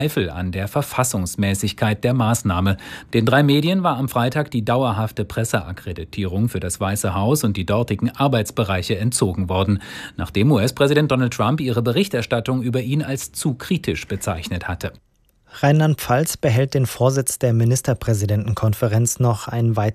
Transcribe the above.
Zweifel an der Verfassungsmäßigkeit der Maßnahme. Den 3 Medien war am Freitag die dauerhafte Presseakkreditierung für das Weiße Haus und die dortigen Arbeitsbereiche entzogen worden, nachdem US-Präsident Donald Trump ihre Berichterstattung über ihn als zu kritisch bezeichnet hatte. Rheinland-Pfalz behält den Vorsitz der Ministerpräsidentenkonferenz noch ein weiteres